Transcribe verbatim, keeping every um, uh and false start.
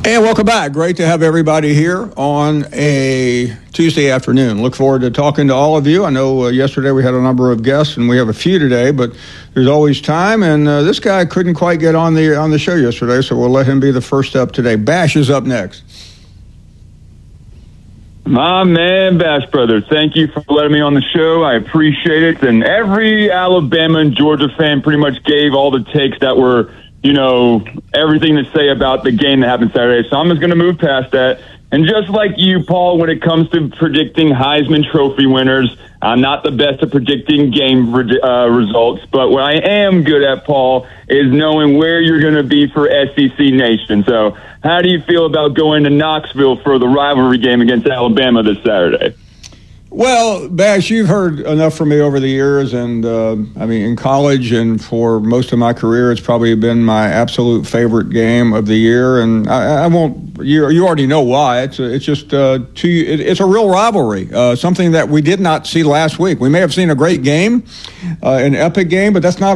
And welcome back. Great to have everybody here on a Tuesday afternoon. Look forward to talking to all of you. I know uh, yesterday we had a number of guests, and we have a few today, but there's always time. And uh, this guy couldn't quite get on the on the show yesterday, so we'll let him be the first up today. Bash is up next. My man, Bash Brother, thank you for letting me on the show. I appreciate it. And every Alabama and Georgia fan pretty much gave all the takes that were, you know, everything to say about the game that happened Saturday. So I'm just going to move past that. And just like you, Paul, when it comes to predicting Heisman Trophy winners, I'm not the best at predicting game uh, results. But what I am good at, Paul, is knowing where you're going to be for S E C Nation. So how do you feel about going to Knoxville for the rivalry game against Alabama this Saturday? Well, Bash, you've heard enough from me over the years, and uh, I mean, in college and for most of my career, it's probably been my absolute favorite game of the year. And I, I won't. You, you already know why. It's a, it's just uh, two, it, it's a real rivalry, uh, something that we did not see last week. We may have seen a great game, uh, an epic game, but that's not